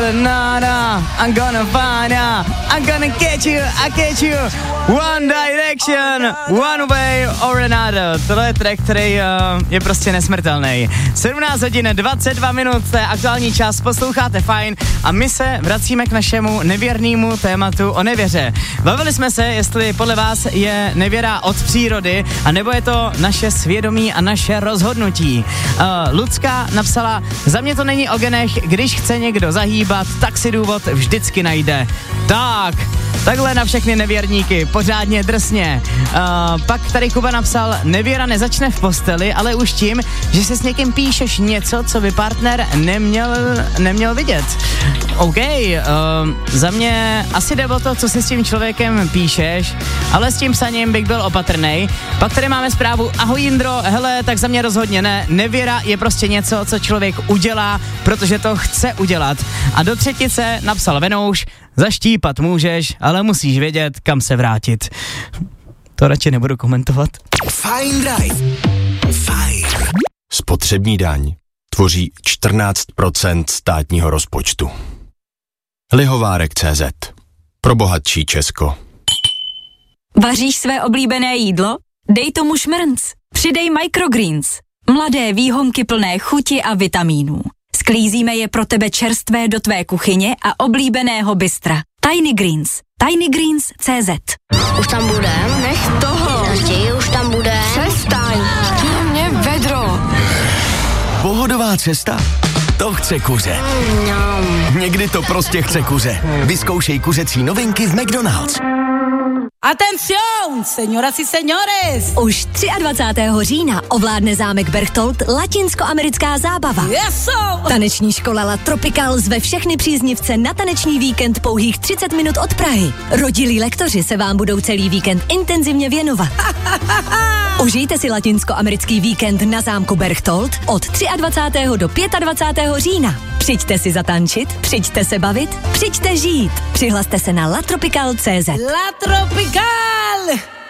nada, I'm gonna find out, I'm gonna get you, I get you, One Direction, One Way or Another. Tohle je track, který je prostě nesmrtelný. 17 hodin 22 minut, to je aktuální čas, posloucháte Fajn a my se vracíme k našemu nevěrnému tématu o nevěře. Bavili jsme se, jestli podle vás je nevěra od přírody, anebo je to naše svědomí a naše rozhodnutí. Lucka napsala, za mě to není o genech, když chce někdo zahýbat, tak si důvod vždycky najde. Tak, takhle na všechny nevěrníky, pořádně drsně. Pak tady Kuba napsal, nevěra nezačne v posteli, ale už tím, že si s někým píšeš něco, co by partner neměl vidět. OK, za mě asi jde o to, co si s tím člověkem píšeš, ale s tím psaním bych byl opatrnej. Pak tady máme zprávu, ahoj Jindro, hele, tak za mě rozhodně ne, nevěra je prostě něco, co člověk udělá, protože to chce udělat. A do třetice napsal Venouš, zaštípat můžeš, ale musíš vědět, kam se vrátit. To radši nebudu komentovat. Fajn Drive. Fajn. Spotřební daň tvoří 14% státního rozpočtu. Lihovárek.cz. Pro bohatší Česko. Vaříš své oblíbené jídlo? Dej tomu šmrnc. Přidej microgreens. Mladé výhonky plné chuti a vitamínů. Sklízíme je pro tebe čerstvé do tvé kuchyně a oblíbeného bystra. Tiny Greens. tinygreens.cz. Už tam budem? Nech toho. Ještě už tam bude. Přestaň. Mě vedro. Pohodová cesta? To chce kuře. Někdy to prostě chce kuře. Vyzkoušej kuřecí novinky v McDonald's. Atención, señoras y señores! Už 23. října ovládne zámek Berchtold latinskoamerická zábava. Yeso! Taneční škola La Tropical zve všechny příznivce na taneční víkend pouhých 30 minut od Prahy. Rodilí lektoři se vám budou celý víkend intenzivně věnovat. Užijte si latinskoamerický víkend na zámku Berchtold od 23. do 25. října. Přijďte si zatančit, přijďte se bavit, přijďte žít. Přihlaste se na latropical.cz. La Tropical!